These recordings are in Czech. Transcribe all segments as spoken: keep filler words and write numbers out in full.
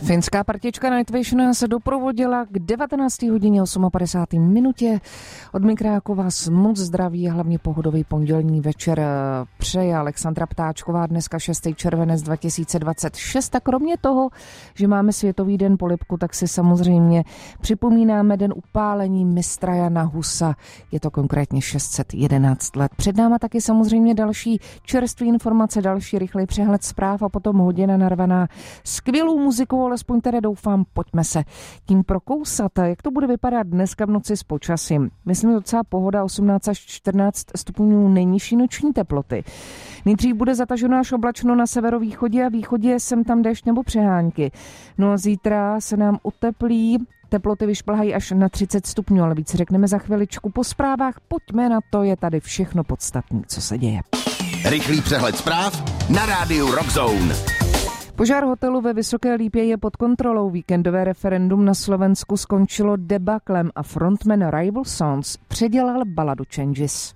Finská partička Nightvision se doprovodila k devatenácté hodině padesát osm minutě. Od mikráku vás moc zdraví a hlavně pohodový pondělní večer přeje Alexandra Ptáčková, dneska šestý červenec dva tisíce dvacet šest. A kromě toho, že máme Světový den polibku, tak si samozřejmě připomínáme den upálení mistra Jana Husa. Je to konkrétně šest set jedenáct let. Před náma taky samozřejmě další čerstvé informace, další rychlý přehled zpráv a potom hodina narvaná skvělou muzikou, alespoň tedy doufám, pojďme se tím prokousat. Jak to bude vypadat dneska v noci s počasím? Myslím, docela pohoda, osmnáct až čtrnáct stupňů nejnižší noční teploty. Nejdřív bude zataženo až oblačno na severovýchodě a východě, sem tam déšť nebo přehánky. No a zítra se nám uteplí, teploty vyšplhají až na třicet stupňů, ale víc řekneme za chviličku po zprávách. Pojďme na to, je tady všechno podstatné, co se děje. Rychlý přehled zpráv na rádiu Rockzone. Požár hotelu ve Vysoké Lípě je pod kontrolou. Víkendové referendum na Slovensku skončilo debaklem a frontman Rival Sons předělal baladu Changes.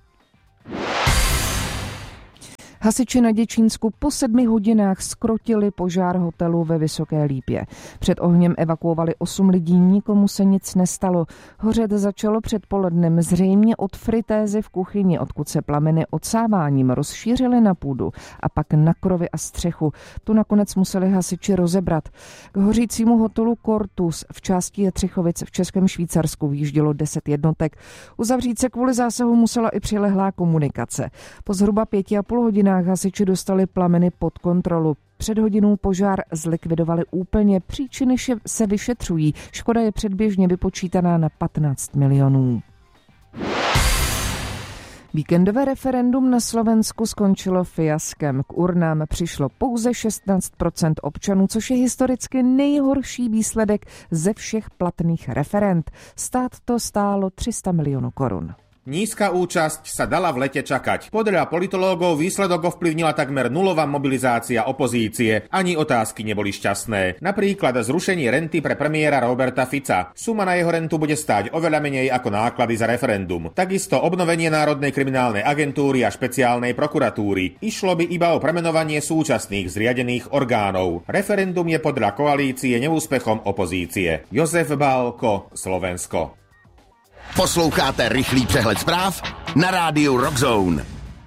Hasiči na Děčínsku po sedmi hodinách zkrotili požár hotelu ve Vysoké Lípě. Před ohněm evakuovali osm lidí, nikomu se nic nestalo. Hořet začalo předpolednem zřejmě od fritézy v kuchyni, odkud se plameny odsáváním rozšířily na půdu a pak na krovy a střechu. Tu nakonec museli hasiči rozebrat. K hořícímu hotelu Cortus v části Jetřichovic v Českém Švýcarsku výjíždělo deset jednotek. Uzavřít se kvůli zásahu musela i přilehlá komunikace. Po zhruba pěti a půl hodinách hasiči dostali plameny pod kontrolu. Před hodinou požár zlikvidovali úplně, příčiny se vyšetřují. Škoda je předběžně vypočítaná na patnáct milionů. Víkendové referendum na Slovensku skončilo fiaskem. K urnám přišlo pouze šestnáct procent občanů, což je historicky nejhorší výsledek ze všech platných referend. Stát to stálo tři sta milionů korun. Nízka účasť sa dala v lete čakať. Podľa politológov výsledok ovplyvnila takmer nulová mobilizácia opozície. Ani otázky neboli šťastné. Napríklad zrušenie renty pre premiéra Roberta Fica. Suma na jeho rentu bude stáť oveľa menej ako náklady za referendum. Takisto obnovenie Národnej kriminálnej agentúry a špeciálnej prokuratúry. Išlo by iba o premenovanie súčasných zriadených orgánov. Referendum je podľa koalície neúspechom opozície. Jozef Bálko, Slovensko. Posloucháte rychlý přehled zpráv na rádiu Rockzone.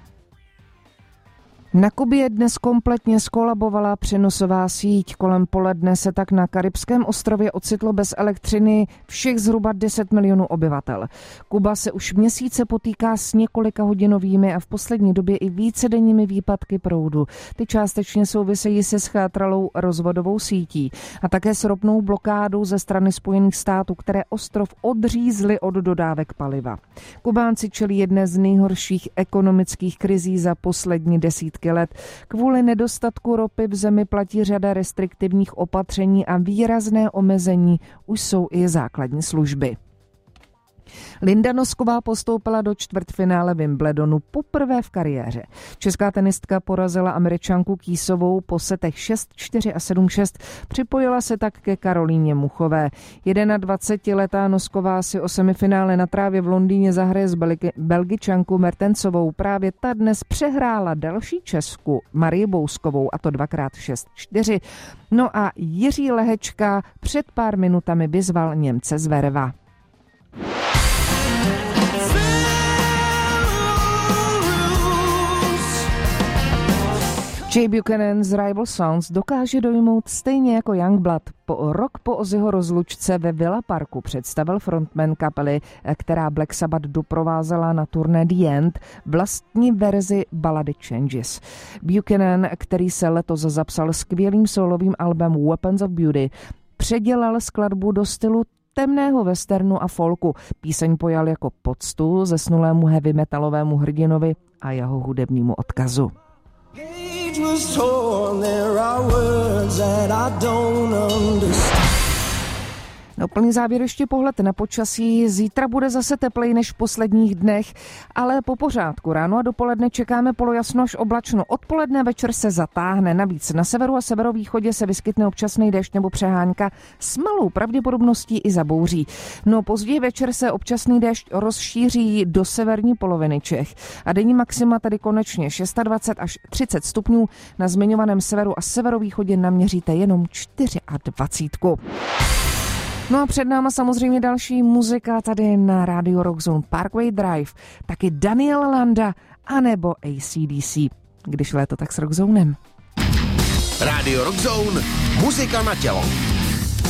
Na Kubě dnes kompletně skolabovala přenosová síť. Kolem poledne se tak na Karibském ostrově ocitlo bez elektřiny všech zhruba deset milionů obyvatel. Kuba se už měsíce potýká s několika hodinovými a v poslední době i vícedenními výpadky proudu. Ty částečně souvisejí se schátralou rozvodovou sítí a také s ropnou blokádou ze strany Spojených států, které ostrov odřízly od dodávek paliva. Kubánci čelí jedné z nejhorších ekonomických krizí za poslední desítky let. Kvůli nedostatku ropy v zemi platí řada restriktivních opatření a výrazné omezení už jsou i základní služby. Linda Nosková postoupila do čtvrtfinále Wimbledonu poprvé v kariéře. Česká tenistka porazila Američanku Kýsovou po setech šest čtyři a sedm šest. Připojila se tak ke Karolíně Muchové. dvacetiletá Nosková si o semifinále na trávě v Londýně zahraje s Belgi- Belgičankou Mertensovou. Právě ta dnes přehrála další Česku Marii Bouskovou, a to dvakrát šest čtyři. No a Jiří Lehečka před pár minutami vyzval Němce Zvereva. Jay Buchanan z Rival Sons dokáže dojmout stejně jako Youngblood. Po rok po Ozzyho rozlučce ve Villa Parku představil frontman kapely, která Black Sabbath doprovázela na turné The End, vlastní verzi balady Changes. Buchanan, který se letos zapsal skvělým solovým albem Weapons of Beauty, předělal skladbu do stylu temného westernu a folku. Píseň pojal jako poctu zesnulému heavy metalovému hrdinovi a jeho hudebnímu odkazu. Was torn, there are words that I don't understand. No, plný závěr ještě pohled na počasí. Zítra bude zase teplej než v posledních dnech, ale po pořádku. Ráno a dopoledne čekáme polojasno až oblačno. Odpoledne večer se zatáhne. Navíc na severu a severovýchodě se vyskytne občasný déšť nebo přehánka s malou pravděpodobností i zabouří. No, později večer se občasný déšť rozšíří do severní poloviny Čech. A denní maxima tedy konečně dvacet šest až třicet stupňů. Na zmiňovaném severu a severovýchodě naměříte jenom dvacet čtyři. No a před náma samozřejmě další muzika tady na rádiu Rockzone. Parkway Drive, taky Daniel Landa anebo A C D C. Když léto, tak s Rockzonem. Rádio Rockzone, muzika na tělo.